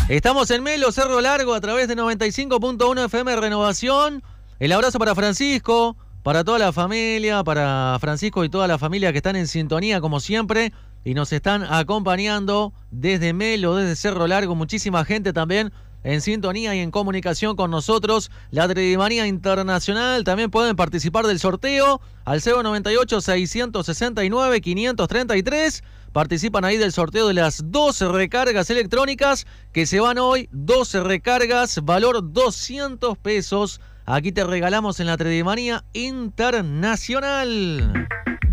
Estamos en Melo, Cerro Largo, a través de 95.1 FM Renovación. El abrazo para Francisco, para toda la familia, para Francisco y toda la familia que están en sintonía como siempre y nos están acompañando desde Melo, desde Cerro Largo. Muchísima gente también en sintonía y en comunicación con nosotros. La Tredimanía Internacional también pueden participar del sorteo al 098-669-533. Participan ahí del sorteo de las 12 recargas electrónicas que se van hoy. 12 recargas, valor 200 pesos. Aquí te regalamos en la Tredimanía Internacional.